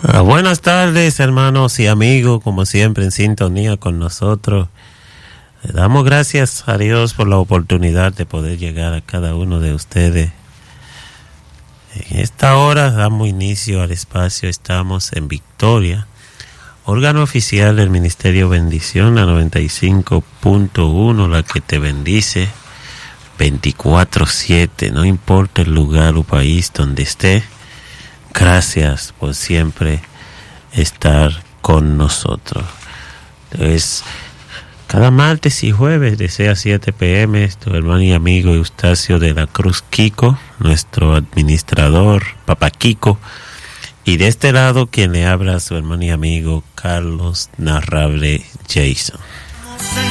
Buenas tardes, hermanos y amigos, como siempre en sintonía con nosotros. Le damos gracias a Dios por la oportunidad de poder llegar a cada uno de ustedes. En esta hora damos inicio al espacio. Estamos en Victoria, órgano oficial del Ministerio Bendición, la 95.1, la que te bendice 24/7, no importa el lugar o país donde esté. Gracias por siempre estar con nosotros. Entonces, cada martes y jueves de 6 a 7 p.m. tu hermano y amigo Eustacio de la Cruz Kiko, nuestro administrador, Papá Kiko, y de este lado quien le habla, su hermano y amigo Carlos Narrable Jason.